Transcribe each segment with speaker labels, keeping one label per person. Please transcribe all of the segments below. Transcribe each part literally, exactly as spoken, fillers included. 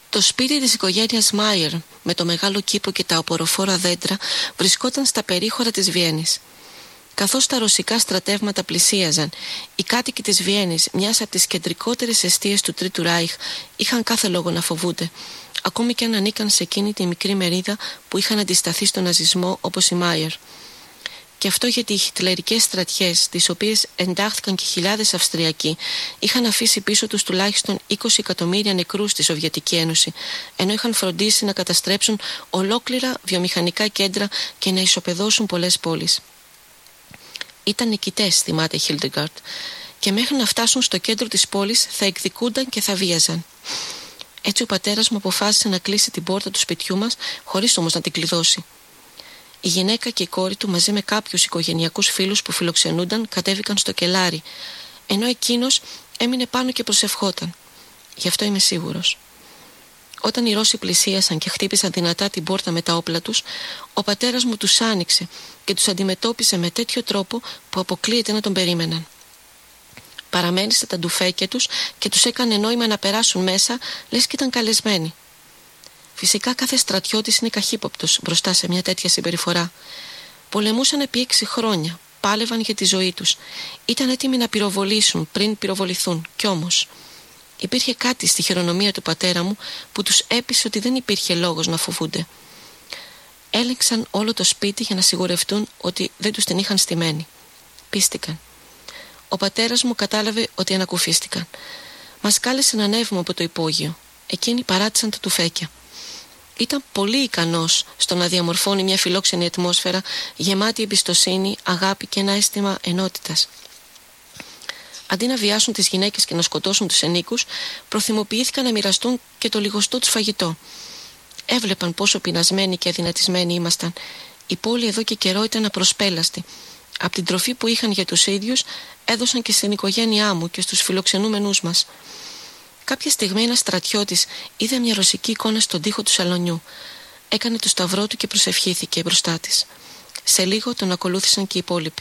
Speaker 1: Το σπίτι της οικογένειας Μάιερ με το μεγάλο κήπο και τα οποροφόρα δέντρα βρισκόταν στα περίχωρα της Βιέννης. Καθώς τα ρωσικά στρατεύματα πλησίαζαν, οι κάτοικοι της Βιέννης, μιας από τις κεντρικότερες εστίες του Τρίτου Ράιχ, είχαν κάθε λόγο να φοβούνται, ακόμη και αν ανήκαν σε εκείνη τη μικρή μερίδα που είχαν αντισταθεί στον ναζισμό όπως οι Μάιερ. Και αυτό γιατί οι χιτλερικές στρατιές, τις οποίες εντάχθηκαν και χιλιάδες Αυστριακοί, είχαν αφήσει πίσω τους τουλάχιστον είκοσι εκατομμύρια νεκρούς στη Σοβιετική Ένωση, ενώ είχαν φροντίσει να καταστρέψουν ολόκληρα βιομηχανικά κέντρα και να ισοπεδώσουν πολλές πόλεις. Ήταν νικητές, θυμάται η Χίλντεγκαρντ, και μέχρι να φτάσουν στο κέντρο της πόλης θα εκδικούνταν και θα βίαζαν. Έτσι ο πατέρας μου αποφάσισε να κλείσει την πόρτα του σπιτιού μας, χωρίς όμως να την κλειδώσει. Η γυναίκα και η κόρη του μαζί με κάποιους οικογενειακούς φίλους που φιλοξενούνταν κατέβηκαν στο κελάρι, ενώ εκείνος έμεινε πάνω και προσευχόταν. Γι' αυτό είμαι σίγουρος. Όταν οι Ρώσοι πλησίασαν και χτύπησαν δυνατά την πόρτα με τα όπλα τους, ο πατέρας μου τους άνοιξε και τους αντιμετώπισε με τέτοιο τρόπο που αποκλείεται να τον περίμεναν. Παραμέρισε τα ντουφέκια τους και τους έκανε νόημα να περάσουν μέσα, λες και ήταν καλεσμένοι. Φυσικά κάθε στρατιώτης είναι καχύποπτος μπροστά σε μια τέτοια συμπεριφορά. Πολεμούσαν επί έξι χρόνια, πάλευαν για τη ζωή τους. Ήταν έτοιμοι να πυροβολήσουν πριν πυροβοληθούν, κι όμως υπήρχε κάτι στη χειρονομία του πατέρα μου που τους έπεισε ότι δεν υπήρχε λόγος να φοβούνται. Έλεγξαν όλο το σπίτι για να σιγουρευτούν ότι δεν τους την είχαν στημένη. Πίστηκαν. Ο πατέρας μου κατάλαβε ότι ανακουφίστηκαν. Μας κάλεσε να ανέβουμε από το υπόγειο. Εκείνοι παράτησαν τα τουφέκια. Ήταν πολύ ικανός στο να διαμορφώνει μια φιλόξενη ατμόσφαιρα γεμάτη εμπιστοσύνη, αγάπη και ένα αίσθημα ενότητας. Αντί να βιάσουν τις γυναίκες και να σκοτώσουν τους ενίκους, προθυμοποιήθηκαν να μοιραστούν και το λιγοστό τους φαγητό. Έβλεπαν πόσο πεινασμένοι και αδυνατισμένοι ήμασταν. Η πόλη εδώ και καιρό ήταν απροσπέλαστη. Από την τροφή που είχαν για τους ίδιους, έδωσαν και στην οικογένειά μου και στους φιλοξενούμενους μας. Κάποια στιγμή ένας στρατιώτης είδε μια ρωσική εικόνα στον τοίχο του σαλονιού. Έκανε το σταυρό του και προσευχήθηκε μπροστά της. Σε λίγο τον ακολούθησαν και οι υπόλοιποι.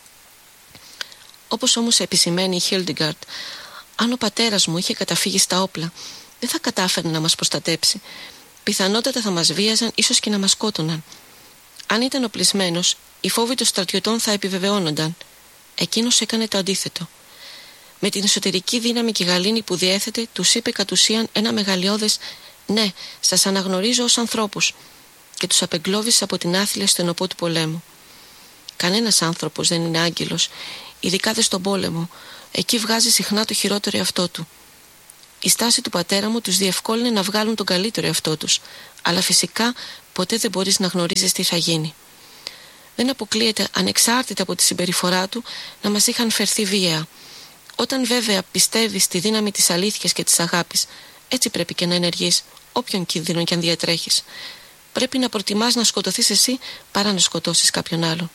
Speaker 1: Όπως όμως επισημαίνει η Χίλντεγκαρντ, αν ο πατέρας μου είχε καταφύγει στα όπλα, δεν θα κατάφερνε να μας προστατέψει. Πιθανότατα θα μας βίαζαν, ίσως και να μας σκότωναν. Αν ήταν οπλισμένος, οι φόβοι των στρατιωτών θα επιβεβαιώνονταν. Εκείνος έκανε το αντίθετο. Με την εσωτερική δύναμη και γαλήνη που διέθετε, τους είπε κατ' ουσίαν ένα μεγαλειώδες «Ναι, σας αναγνωρίζω ως ανθρώπους» και τους απεγκλώβησε από την άθλια στενοπό του πολέμου. Κανένας άνθρωπος δεν είναι άγγελος, ειδικά δε στον πόλεμο. Εκεί βγάζει συχνά το χειρότερο εαυτό του. Η στάση του πατέρα μου τους διευκόλυνε να βγάλουν τον καλύτερο εαυτό τους, αλλά φυσικά ποτέ δεν μπορείς να γνωρίζεις τι θα γίνει. Δεν αποκλείεται, ανεξάρτητα από τη συμπεριφορά του, να μας είχαν φερθεί βία. Όταν βέβαια πιστεύεις στη δύναμη της αλήθειας και της αγάπης, έτσι πρέπει και να ενεργείς, όποιον κίνδυνο και αν διατρέχεις. Πρέπει να προτιμάς να σκοτωθείς εσύ παρά να σκοτώσεις κάποιον άλλον.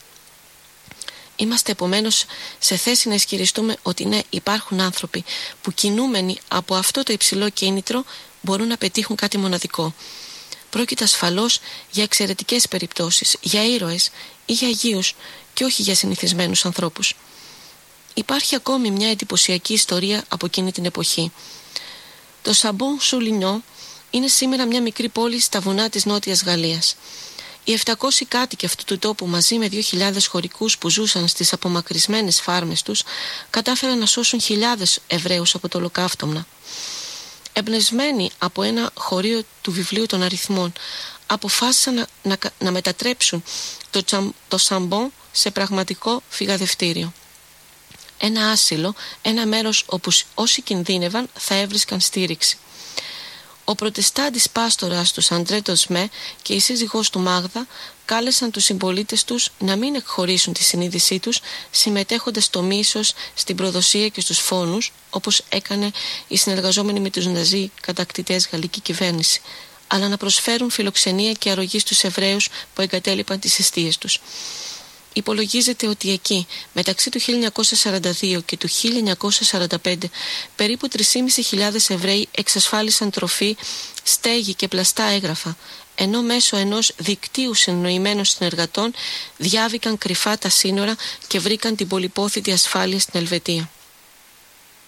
Speaker 1: Είμαστε επομένως σε θέση να ισχυριστούμε ότι ναι, υπάρχουν άνθρωποι που κινούμενοι από αυτό το υψηλό κίνητρο μπορούν να πετύχουν κάτι μοναδικό. Πρόκειται ασφαλώς για εξαιρετικές περιπτώσεις, για ήρωες ή για αγίους και όχι για συνηθισμένους ανθρώπους. Υπάρχει ακόμη μια εντυπωσιακή ιστορία από εκείνη την εποχή. Το Σαμπόν Σουλινιό είναι σήμερα μια μικρή πόλη στα βουνά της Νότιας Γαλλίας. Οι επτακόσιοι κάτοικοι αυτού του τόπου μαζί με δύο χιλιάδες χωρικούς που ζούσαν στις απομακρυσμένες φάρμες τους κατάφεραν να σώσουν χιλιάδες Εβραίους από το ολοκαύτωμα. Εμπνευσμένοι από ένα χωρίο του βιβλίου των αριθμών, αποφάσισαν να, να, να μετατρέψουν το, τσαμ, το Σαμπόν σε πραγματικό φυγαδευτήριο. Ένα άσυλο, ένα μέρος όπου όσοι κινδύνευαν θα έβρισκαν στήριξη. Ο προτεστάντης πάστορας του Αντρέ Ντοσμέ και η σύζυγός του Μάγδα κάλεσαν τους συμπολίτες τους να μην εκχωρήσουν τη συνείδησή τους συμμετέχοντας στο μίσος, στην προδοσία και στους φόνους, όπως έκανε οι συνεργαζόμενοι με τους Ναζί κατακτητές γαλλική κυβέρνηση, αλλά να προσφέρουν φιλοξενία και αρρωγή στους Εβραίους που εγκατέλειπαν τις εστίες τους. Υπολογίζεται ότι εκεί, μεταξύ του χίλια εννιακόσια σαράντα δύο και του χίλια εννιακόσια σαράντα πέντε, περίπου τρεις χιλιάδες πεντακόσιοι Εβραίοι εξασφάλισαν τροφή, στέγη και πλαστά έγγραφα, ενώ μέσω ενός δικτύου συνοημένων συνεργατών διάβηκαν κρυφά τα σύνορα και βρήκαν την πολυπόθητη ασφάλεια στην Ελβετία.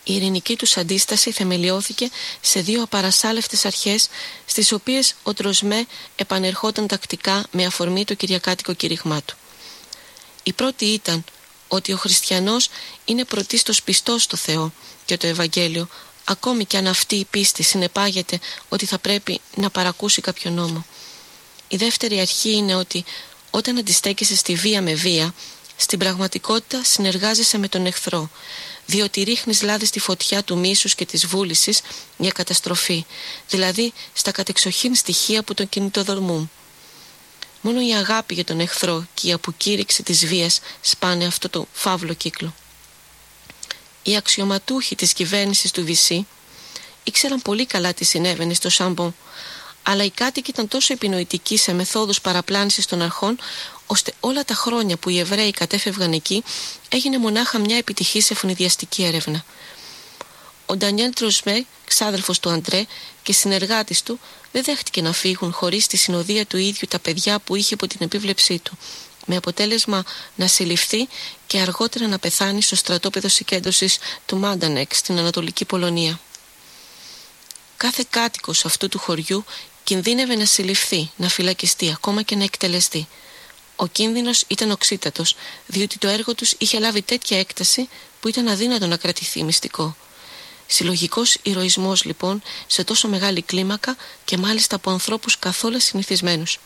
Speaker 1: Η ειρηνική τους αντίσταση θεμελιώθηκε σε δύο απαρασάλευτες αρχές, στις οποίες ο Τροσμέ επανερχόταν τακτικά με αφορμή το κυριακάτικο κήρυγμά του. Η πρώτη ήταν ότι ο χριστιανός είναι πρωτίστως πιστός στο Θεό και το Ευαγγέλιο, ακόμη και αν αυτή η πίστη συνεπάγεται ότι θα πρέπει να παρακούσει κάποιο νόμο. Η δεύτερη αρχή είναι ότι όταν αντιστέκεσαι στη βία με βία, στην πραγματικότητα συνεργάζεσαι με τον εχθρό, διότι ρίχνεις λάδι στη φωτιά του μίσους και της βούλησης για καταστροφή, δηλαδή στα κατεξοχήν στοιχεία που τον κινητοδορμούν. Μόνο η αγάπη για τον εχθρό και η αποκήρυξη της βίας σπάνε αυτό το φαύλο κύκλο. Οι αξιωματούχοι της κυβέρνησης του Βυσσή ήξεραν πολύ καλά τι συνέβαινε στο Σαμπόν, αλλά οι κάτοικοι ήταν τόσο επινοητικοί σε μεθόδους παραπλάνησης των αρχών, ώστε όλα τα χρόνια που οι Εβραίοι κατέφευγαν εκεί έγινε μονάχα μια επιτυχής ευνηδιαστική έρευνα. Ο Ντανιέλ Τροσμέ, ξάδελφος του Αντρέ και συνεργάτης του, δεν δέχτηκε να φύγουν χωρίς τη συνοδεία του ίδιου τα παιδιά που είχε από την επίβλεψή του, με αποτέλεσμα να συλληφθεί και αργότερα να πεθάνει στο στρατόπεδο συγκέντρωσης του Μάντανεκ στην Ανατολική Πολωνία. Κάθε κάτοικος αυτού του χωριού κινδύνευε να συλληφθεί, να φυλακιστεί, ακόμα και να εκτελεστεί. Ο κίνδυνος ήταν οξύτατος, διότι το έργο τους είχε λάβει τέτοια έκταση που ήταν αδύνατο να κρατηθεί μυστικό. Συλλογικός ηρωισμός λοιπόν σε τόσο μεγάλη κλίμακα και μάλιστα από ανθρώπους καθόλου συνηθισμένους.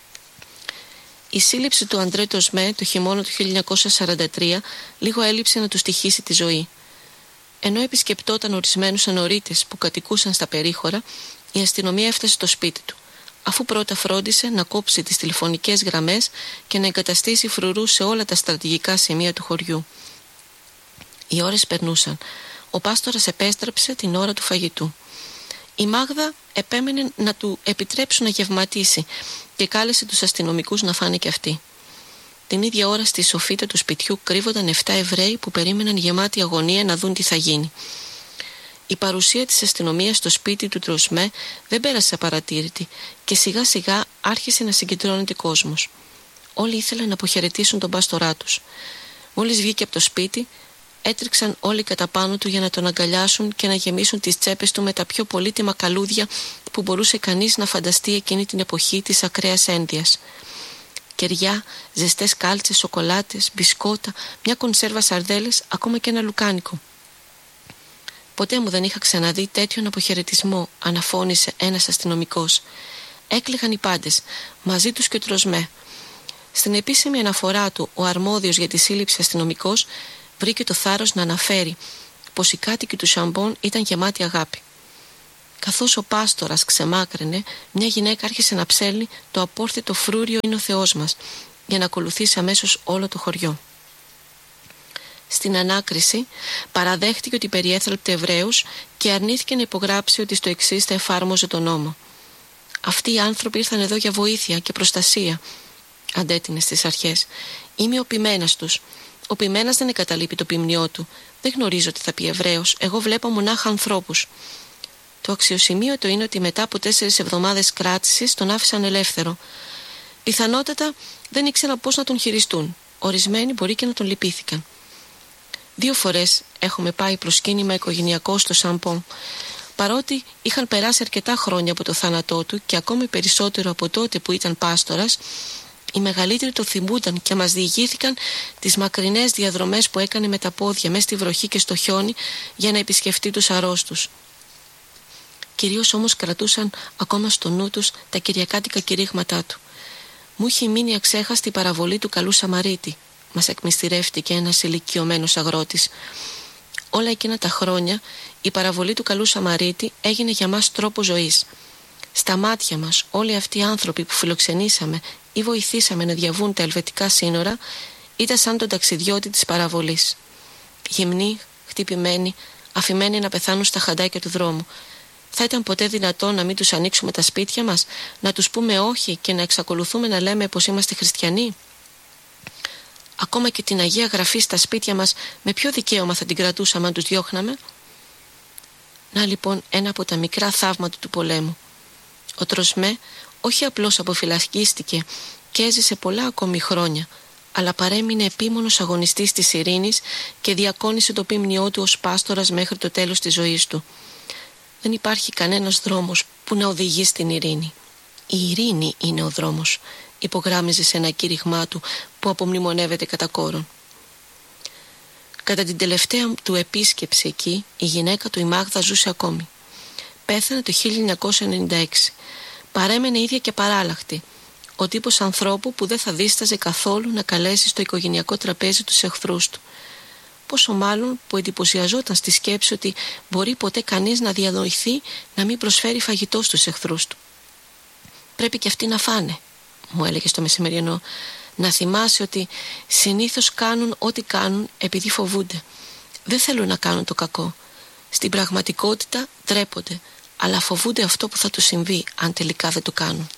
Speaker 1: Η σύλληψη του Αντρέ Τροσμέ το χειμώνα του χίλια εννιακόσια σαράντα τρία λίγο έλειψε να του στοιχήσει τη ζωή. Ενώ επισκεπτόταν ορισμένους ανορίτες που κατοικούσαν στα περίχωρα, η αστυνομία έφτασε στο σπίτι του, αφού πρώτα φρόντισε να κόψει τις τηλεφωνικές γραμμές και να εγκαταστήσει φρουρούς σε όλα τα στρατηγικά σημεία του χωριού. Οι ώρες περνούσαν. Ο πάστορας επέστρεψε την ώρα του φαγητού. Η Μάγδα επέμενε να του επιτρέψουν να γευματίσει και κάλεσε τους αστυνομικούς να φάνε και αυτοί. Την ίδια ώρα στη σοφίτα του σπιτιού κρύβονταν εφτά Εβραίοι που περίμεναν γεμάτη αγωνία να δουν τι θα γίνει. Η παρουσία της αστυνομίας στο σπίτι του Τροσμέ δεν πέρασε απαρατήρητη και σιγά σιγά άρχισε να συγκεντρώνεται κόσμος. Όλοι ήθελαν να αποχαιρετήσουν τον πάστορά τους. Μόλις βγήκε από το σπίτι, έτρεξαν όλοι κατά πάνω του για να τον αγκαλιάσουν και να γεμίσουν τις τσέπες του με τα πιο πολύτιμα καλούδια που μπορούσε κανείς να φανταστεί εκείνη την εποχή της ακραίας ένδυας. Κεριά, ζεστές κάλτσες, σοκολάτες, μπισκότα, μια κονσέρβα σαρδέλες, ακόμα και ένα λουκάνικο. «Ποτέ μου δεν είχα ξαναδεί τέτοιον αποχαιρετισμό», αναφώνησε ένας αστυνομικός. Έκλαιγαν οι πάντες, μαζί τους και ο Τροσμέ. Στην επίσημη αναφορά του, ο αρμόδιος για τη σύλληψη αστυνομικός βρήκε το θάρρος να αναφέρει πως οι κάτοικοι του Σαμπόν ήταν γεμάτοι αγάπη. Καθώς ο πάστορας ξεμάκραινε, μια γυναίκα άρχισε να ψέλνει το απόρθητο φρούριο «Είναι ο Θεός μας» για να ακολουθήσει αμέσως όλο το χωριό. Στην ανάκριση παραδέχτηκε ότι περιέθαλπτε Εβραίους και αρνήθηκε να υπογράψει ότι στο εξής θα εφάρμοζε τον νόμο. «Αυτοί οι άνθρωποι ήρθαν εδώ για βοήθεια και προστασία», αντέτεινε στις αρχές. «Είμαι ο ποιμένας τους. Ο ποιμένας δεν εγκαταλείπει το ποιμνιό του. Δεν γνωρίζω τι θα πει Εβραίος. Εγώ βλέπω μονάχα ανθρώπους». Το αξιοσημείωτο είναι ότι μετά από τέσσερις εβδομάδες κράτησης τον άφησαν ελεύθερο. Πιθανότατα δεν ήξεραν πώς να τον χειριστούν. Ορισμένοι μπορεί και να τον λυπήθηκαν. Δύο φορές έχουμε πάει προσκύνημα οικογενειακό στο Σαμπόν. Παρότι είχαν περάσει αρκετά χρόνια από το θάνατό του και ακόμη περισσότερο από τότε που ήταν πάστορας, οι μεγαλύτεροι το θυμούνταν και μας διηγήθηκαν τις μακρινές διαδρομές που έκανε με τα πόδια μέσα στη βροχή και στο χιόνι για να επισκεφτεί τους αρρώστους. Κυρίως όμως κρατούσαν ακόμα στο νου τους τα κυριακάτικα κηρύγματά του. «Μου έχει μείνει αξέχαστη η παραβολή του καλού Σαμαρίτη», μας εκμυστηρεύτηκε ένας ηλικιωμένος αγρότης. Όλα εκείνα τα χρόνια η παραβολή του καλού Σαμαρίτη έγινε για μας τρόπο ζωής. Στα μάτια μας όλοι αυτοί οι άνθρωποι που φιλοξενήσαμε ή βοηθήσαμε να διαβούν τα ελβετικά σύνορα ήταν σαν τον ταξιδιώτη της παραβολής. Γυμνοί, χτυπημένοι, αφημένοι να πεθάνουν στα χαντάκια του δρόμου. Θα ήταν ποτέ δυνατόν να μην τους ανοίξουμε τα σπίτια μας, να τους πούμε όχι και να εξακολουθούμε να λέμε πως είμαστε χριστιανοί? Ακόμα και την Αγία Γραφή στα σπίτια μας, με ποιο δικαίωμα θα την κρατούσαμε αν τους διώχναμε? Να λοιπόν ένα από τα μικρά θαύματα του πολέμου. Ο Τροσμέ όχι απλώς αποφυλακίστηκε και έζησε πολλά ακόμη χρόνια, αλλά παρέμεινε επίμονος αγωνιστής της ειρήνης και διακόνησε το ποίμνιό του ως πάστορας μέχρι το τέλος της ζωής του. Δεν υπάρχει κανένας δρόμος που να οδηγεί στην ειρήνη. Η ειρήνη είναι ο δρόμος, υπογράμμιζε σε ένα κήρυγμά του που απομνημονεύεται κατά κόρον. Κατά την τελευταία του επίσκεψη εκεί, η γυναίκα του η Μάγδα ζούσε ακόμη. Πέθανε το χίλια εννιακόσια ενενήντα έξι. Παρέμενε ίδια και παράλλαχτη, ο τύπος ανθρώπου που δεν θα δίσταζε καθόλου να καλέσει στο οικογενειακό τραπέζι τους εχθρούς του. Πόσο μάλλον που εντυπωσιαζόταν στη σκέψη ότι μπορεί ποτέ κανείς να διανοηθεί να μην προσφέρει φαγητό στους εχθρούς του. «Πρέπει και αυτοί να φάνε», μου έλεγε στο μεσημεριανό. «Να θυμάσαι ότι συνήθως κάνουν ό,τι κάνουν επειδή φοβούνται. Δεν θέλουν να κάνουν το κακό. Στην πραγματικότητα ντρέπονται, αλλά φοβούνται αυτό που θα τους συμβεί αν τελικά δεν το κάνουν».